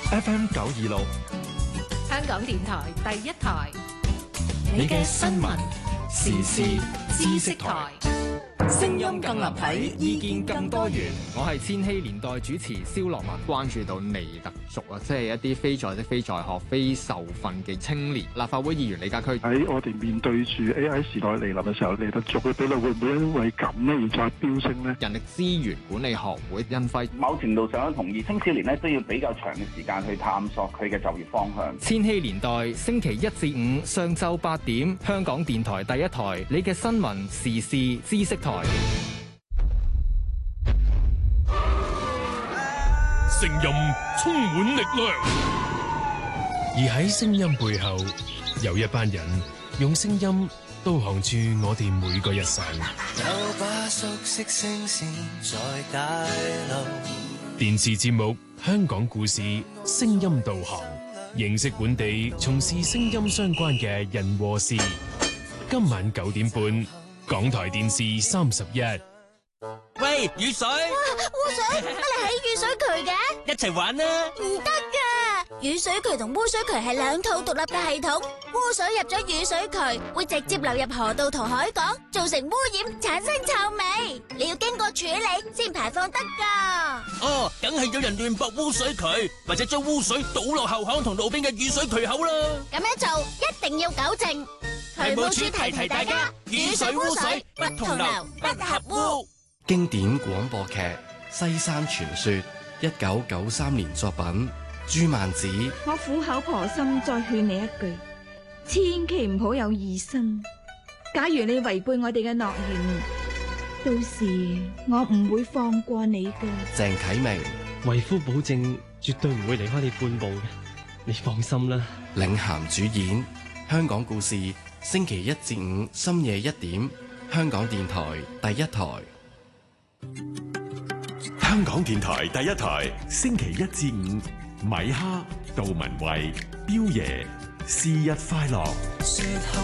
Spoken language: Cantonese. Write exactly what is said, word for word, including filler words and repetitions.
F M 九二六， 香港電台第一台， 你嘅新聞時事知識台。 聲音更立體，意見更多元。 我係千禧年代主持蕭樂文，關注到尼特族啊，即係一啲非在職、非在學、非受訓嘅青年。立法會議員李家駒喺我哋面對住 A I 時代嚟臨嘅時候，尼特族嘅比例會唔會因為咁咧而再飆升呢？ 人力資源管理學會殷輝， 某程度上同意青少年咧都要比較長嘅時間去探索佢嘅就業方向。 千禧年代星期一至五上晝八點，香港電台第一台，你嘅新聞時事知識台。 聲音充滿力量，而喺聲音背後，有一班人用聲音導航住我哋每個日常。有把熟悉聲線在大流。電視節目《香港故事》聲音導航，認識本地從事聲音相關嘅人和事。今晚九點半，港台電視三十一。 喂，雨水！ 哇，污水！乜你喺雨水渠嘅？ 一齊玩啦！ 唔得噶，雨水渠同污水渠係兩套獨立嘅系統。污水入咗雨水渠，會直接流入河道同海港，造成污染，產生臭味。你要經過處理先排放得噶。 哦，梗係有人亂駁污水渠，或者將污水倒落後巷同路邊嘅雨水渠口啦。 咁樣做一定要糾正。 渠務署提提大家，雨水污水不同流，不合污。 經典廣播劇《西山傳說》，一九九三年作品。朱曼子， 我苦口婆心再勸你一句，千祈唔好有異心。假如你違背我哋嘅諾言，到時我唔會放過你嘅。 鄭啟明， 為夫保證絕對唔會離開你半步嘅，你放心啦。 領銜主演，香港故事，星期一至五深夜一點，香港電台第一台。 香港電台第一台，星期一至五，米哈、杜文慧、彪爺，是日快樂。